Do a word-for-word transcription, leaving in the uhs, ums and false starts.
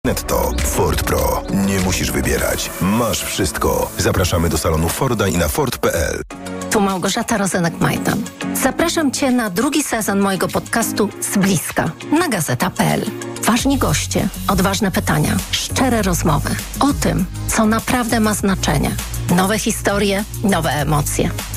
Netto. Ford Pro. Nie musisz wybierać. Masz wszystko. Zapraszamy do salonu Forda i na Ford kropka p l. Tu Małgorzata Rozenek-Majdan. Zapraszam Cię na drugi sezon mojego podcastu Z bliska na gazeta kropka p l. Ważni goście, odważne pytania, szczere rozmowy o tym, co naprawdę ma znaczenie. Nowe historie, nowe emocje.